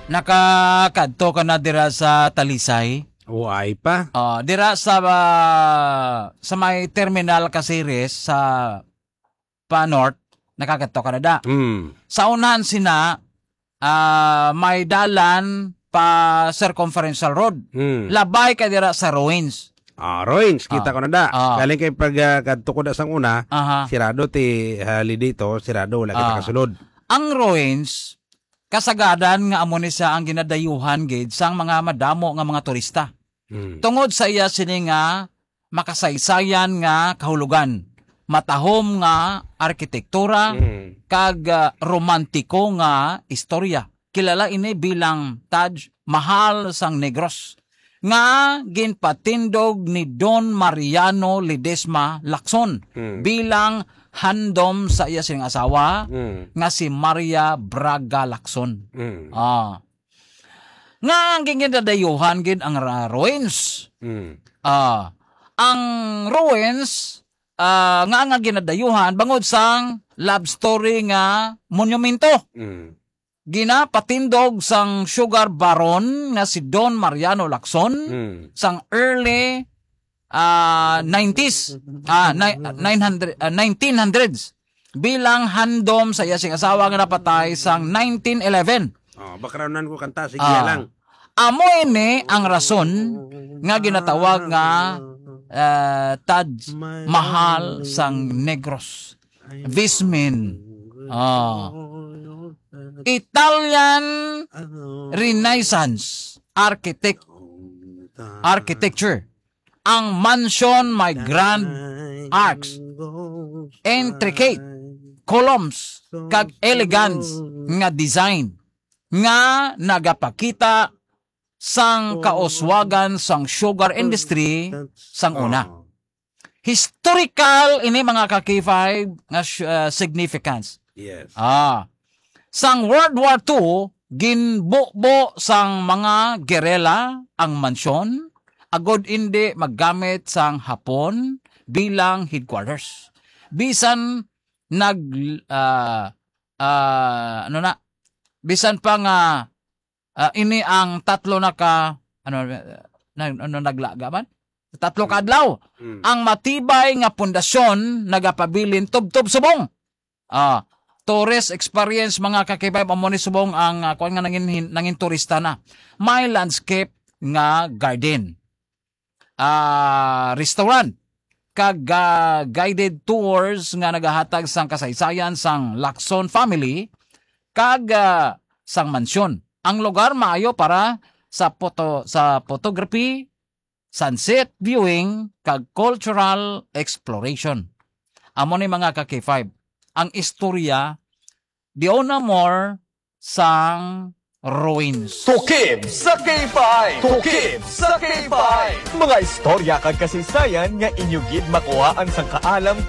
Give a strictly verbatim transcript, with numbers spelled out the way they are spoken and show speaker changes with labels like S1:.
S1: nakakadto ka na dira sa Talisay?
S2: Uay pa.
S1: Uh, dira sa uh, sa may terminal ka series sa pa North, nakakadto ka na da.
S2: Mm.
S1: Sa unahan sina, uh, may dalan pa circumferential road.
S2: Mm.
S1: Labay ka dira sa ruins.
S2: Ah, ruins, kita
S1: Ah.
S2: ko na da.
S1: Ah.
S2: Galing kay pag uh, kadto ko da sang una,
S1: Aha.
S2: sirado ti hali dito, sirado wala kita
S1: Ah.
S2: kasulod.
S1: Ang ruins, kasagadan nga amo ni siya ang ginadayuhan gid sang mga madamo nga mga turista.
S2: Mm.
S1: Tungod sa iya sini nga makasaysayan nga kahulugan, matahom nga arkitektura,
S2: Mm.
S1: kag uh, romantiko nga istorya. Kilala ini bilang Taj Mahal sang Negros nga ginpatindog ni Don Mariano Ledesma Lacson
S2: Mm.
S1: bilang handom sa iya sining asawa
S2: Mm.
S1: nga si Maria Braga Lacson.
S2: Mm.
S1: Ah. Nga ang ginadayuhan gid ang uh, ruins.
S2: Mm.
S1: Ah, ang ruins ah, nga nga ginadayuhan bangod sang love story nga monumento.
S2: Mm.
S1: Ginapatindog sang sugar baron nga si Don Mariano Lacson
S2: Mm.
S1: sang early ah nineties ah ni- nine hundred ah, nineteen hundreds bilang handom sa iya sing asawa nga napatay sang nineteen eleven.
S2: Oh, backgroundan ko kanta sige
S1: Ah.
S2: lang.
S1: Amo ini ang rason nga ginatawag nga uh, Taj Mahal sang Negros. This mean ah, Italian Renaissance architect architecture. Ang mansion may grand arcs, intricate columns, kag elegance nga design nga nagapakita sang kauswagan sang sugar industry sang una. Historical ini mga ka-K five nga uh, significance.
S2: Yes.
S1: Ah. Sang World War Two, ginbubo sang mga gerela ang mansyon, agod indi maggamit sang Hapon bilang headquarters. Bisan nag uh, uh, ano na bisan pa nga uh, ini ang tatlo na ka ano na, ano naglaga man? Tatlo ka adlaw.
S2: Mm.
S1: Ang matibay nga pundasyon nagapabilin tubtob subong. Ah, tourist experience mga kakibay amo ni subong ang uh, kuan nga nangin nangin turista na. May landscape nga garden. Ah, restaurant kag uh, guided tours nga nagahatag sang kasaysayan sang Lacson family kag uh, sang mansyon. Ang lugar maayo para sa photo sa photography, sunset viewing kag cultural exploration. Amo ni mga ka-K five. Ang istorya di na more sang ruins.
S3: Tukib sa K five! Tukib sa K five! Mga istorya kag kasaysayan nga inyugid makuhaan sa kaalam